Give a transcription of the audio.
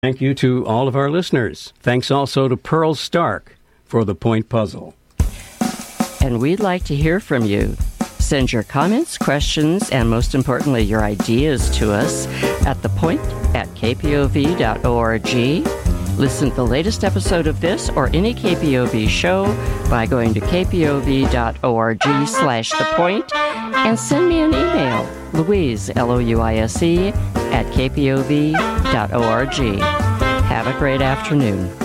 Thank you to all of our listeners. Thanks also to Pearl Stark for the point puzzle. And we'd like to hear from you. Send your comments, questions, and most importantly, your ideas to us at thepoint@kpov.org. Listen to the latest episode of this or any KPOV show by going to kpov.org/thepoint and send me an email, Louise, Louise, @kpov.org. Have a great afternoon.